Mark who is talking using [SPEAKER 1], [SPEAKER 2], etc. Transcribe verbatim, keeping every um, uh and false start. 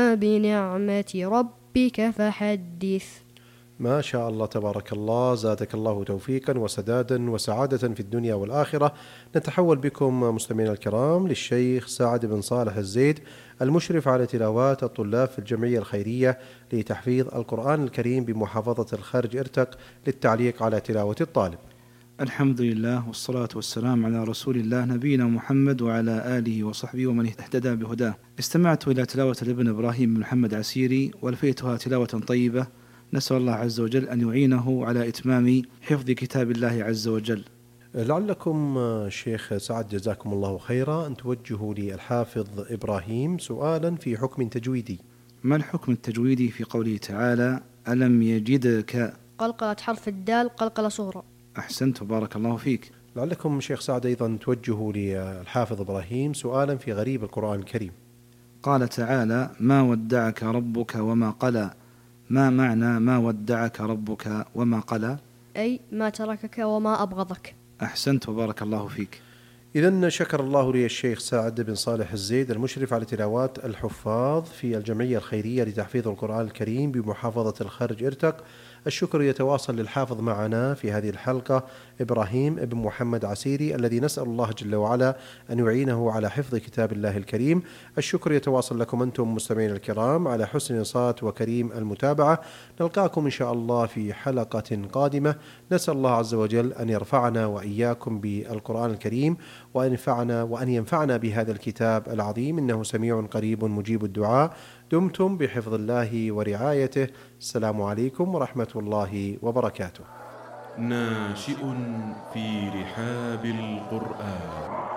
[SPEAKER 1] أما بنعمة ربك فحدث.
[SPEAKER 2] ما شاء الله تبارك الله، زادك الله توفيقا وسدادا وسعادة في الدنيا والآخرة. نتحول بكم مستمعينا الكرام للشيخ سعد بن صالح الزيد، المشرف على تلاوات الطلاب في الجمعية الخيرية لتحفيظ القرآن الكريم بمحافظة الخرج إرتق، للتعليق على تلاوة الطالب.
[SPEAKER 3] الحمد لله والصلاة والسلام على رسول الله نبينا محمد وعلى آله وصحبه ومن اهتدى بهداه. استمعت إلى تلاوة الابن إبراهيم بن محمد عسيري ولفيتها تلاوة طيبة، نسأل الله عز وجل أن يعينه على إتمام حفظ كتاب الله عز وجل.
[SPEAKER 2] لعلكم شيخ سعد جزاكم الله خيرا أن توجهوا للحافظ إبراهيم سؤالا في حكم تجويدي.
[SPEAKER 3] ما الحكم التجويدي في قوله تعالى ألم يجدك؟
[SPEAKER 1] قلقلة حرف الدال قلقلة صغرى.
[SPEAKER 3] أحسنت بارك الله فيك.
[SPEAKER 2] لعلكم شيخ سعد أيضا توجهوا للحافظ إبراهيم سؤالا في غريب القرآن الكريم.
[SPEAKER 3] قال تعالى ما ودعك ربك وما قلى. ما معنى ما ودعك ربك وما قلى؟
[SPEAKER 1] أي ما تركك وما أبغضك.
[SPEAKER 3] أحسنت وبارك الله فيك.
[SPEAKER 2] إذن شكر الله لي الشيخ سعد بن صالح الزيد، المشرف على تلاوات الحفاظ في الجمعية الخيرية لتحفيظ القرآن الكريم بمحافظة الخرج إرتق. الشكر يتواصل للحافظ معنا في هذه الحلقة إبراهيم ابن محمد عسيري، الذي نسأل الله جل وعلا أن يعينه على حفظ كتاب الله الكريم. الشكر يتواصل لكم أنتم مستمعين الكرام على حسن الإنصات وكريم المتابعة. نلقاكم إن شاء الله في حلقة قادمة. نسأل الله عز وجل أن يرفعنا وإياكم بالقرآن الكريم، وأن ينفعنا وأن ينفعنا بهذا الكتاب العظيم، إنه سميع قريب مجيب الدعاء. دمتم بحفظ الله ورعايته. السلام عليكم ورحمة الله وبركاته.
[SPEAKER 4] ناشئ في رحاب القرآن.